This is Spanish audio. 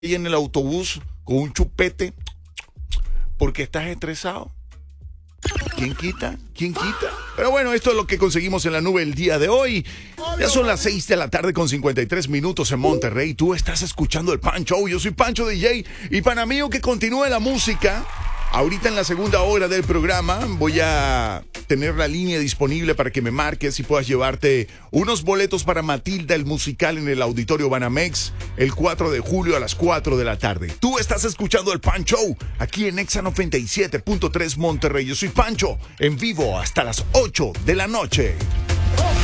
y en el autobús con un chupete porque estás estresado. ¿Quién quita? ¿Quién quita? Pero bueno, esto es lo que conseguimos en la nube el día de hoy. Ya son las 6 de la tarde con 53 minutos en Monterrey. Tú estás escuchando el Pan Show. Yo soy Pancho DJ. Y para mí que continúe la música. Ahorita en la segunda hora del programa voy a tener la línea disponible para que me marques y puedas llevarte unos boletos para Matilda el musical en el Auditorio Banamex el 4 de julio a las 4 de la tarde. Tú estás escuchando el Pan Show aquí en Exa 97.3 Monterrey. Yo soy Pancho, en vivo hasta las 8 de la noche.